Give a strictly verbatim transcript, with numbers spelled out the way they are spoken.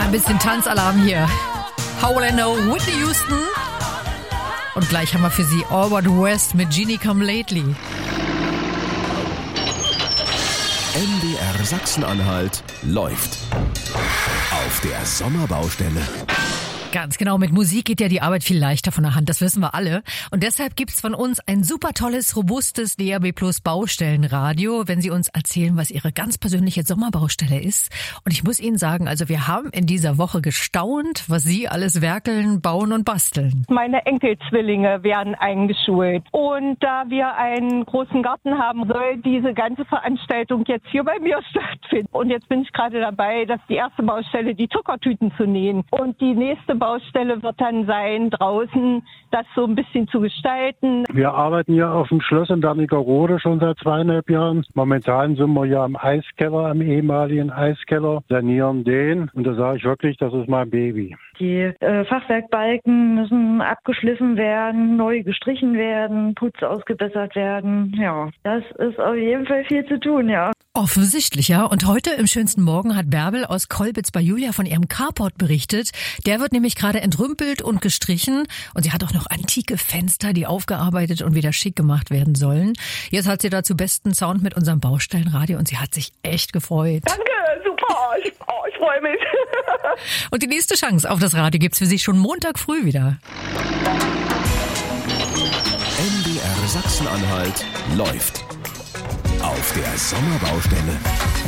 Ein bisschen Tanzalarm hier. How Will I Know, Whitney Houston. Und gleich haben wir für Sie Albert West mit Genie Come Lately. M D R Sachsen-Anhalt läuft auf der Sommerbaustelle. Ganz genau, mit Musik geht ja die Arbeit viel leichter von der Hand, das wissen wir alle. Und deshalb gibt's von uns ein super tolles, robustes D A B Plus Baustellenradio, wenn Sie uns erzählen, was Ihre ganz persönliche Sommerbaustelle ist. Und ich muss Ihnen sagen, also wir haben in dieser Woche gestaunt, was Sie alles werkeln, bauen und basteln. Meine Enkelzwillinge werden eingeschult. Und da wir einen großen Garten haben, soll diese ganze Veranstaltung jetzt hier bei mir stattfinden. Und jetzt bin ich gerade dabei, dass die erste Baustelle, die Zuckertüten zu nähen. Und die nächste Baustelle wird dann sein, draußen das so ein bisschen zu gestalten. Wir arbeiten hier auf dem Schloss in Wernigerode schon seit zweieinhalb Jahren. Momentan sind wir hier am Eiskeller, am ehemaligen Eiskeller, sanieren den. Und da sage ich wirklich, das ist mein Baby. Die äh, Fachwerkbalken müssen abgeschliffen werden, neu gestrichen werden, Putz ausgebessert werden. Ja, das ist auf jeden Fall viel zu tun, ja. Offensichtlich, ja. Und heute im schönsten Morgen hat Bärbel aus Kolbitz bei Julia von ihrem Carport berichtet. Der wird nämlich gerade entrümpelt und gestrichen. Und sie hat auch noch antike Fenster, die aufgearbeitet und wieder schick gemacht werden sollen. Jetzt hat sie dazu besten Sound mit unserem Baustellenradio und sie hat sich echt gefreut. Danke, super. Ich, oh, ich freue mich. Und die nächste Chance auf das Radio gibt's für Sie schon Montag früh wieder. M D R Sachsen-Anhalt läuft auf der Sommerbaustelle.